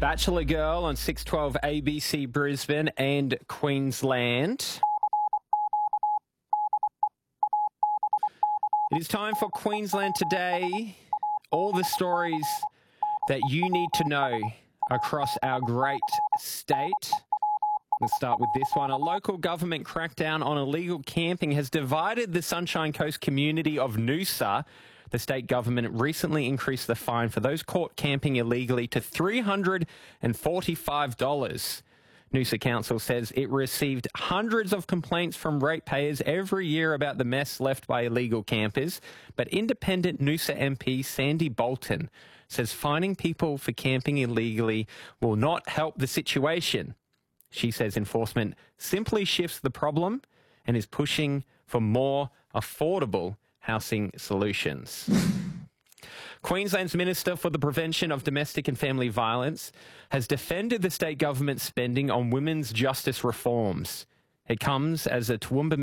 Bachelor Girl on 612 ABC Brisbane and Queensland. It is time for Queensland Today. All the stories that you need to know across our great state. Let's start with this one. A local government crackdown on illegal camping has divided the Sunshine Coast community of Noosa. The state government recently increased the fine for those caught camping illegally to $345. Noosa Council says it received hundreds of complaints from ratepayers every year about the mess left by illegal campers, but independent Noosa MP Sandy Bolton says fining people for camping illegally will not help the situation. She says enforcement simply shifts the problem and is pushing for more affordable housing solutions. Queensland's Minister for the Prevention of Domestic and Family Violence has defended the state government's spending on women's justice reforms. It comes as a Toowoomba